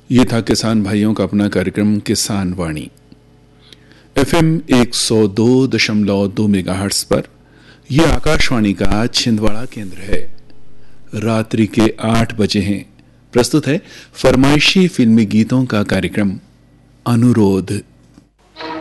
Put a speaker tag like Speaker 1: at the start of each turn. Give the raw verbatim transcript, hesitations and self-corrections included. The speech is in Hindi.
Speaker 1: ये था किसान भाइयों का अपना कार्यक्रम किसान वाणी। एफएम एक सौ दो दशमलव दो मेगाहर्ट्ज पर यह आकाशवाणी का छिंदवाड़ा केंद्र है। रात्रि के आठ बजे हैं। प्रस्तुत है फरमाइशी फिल्मी गीतों का कार्यक्रम अनुरोध।